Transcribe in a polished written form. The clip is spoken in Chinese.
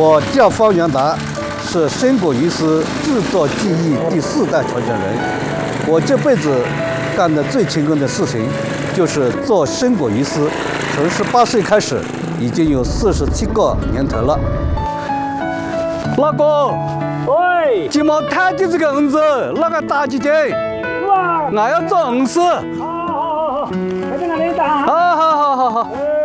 我叫方元达，是生果鱼丝制作技艺第4代传承人。我这辈子干的最勤恳的事情就是做生果鱼丝，从18岁开始，已经有47个年头了。老哥， 喂， 今毛太的这个鱼子，那个打几斤？ 哇， 俺要做鱼丝。 好，快点拿来打。 好。 哎。